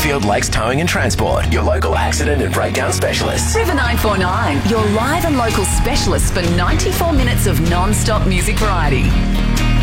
Mansfield Lakes Towing and Transport, your local accident and breakdown specialists. 7949, your live and local specialist for 94 minutes of non-stop music variety.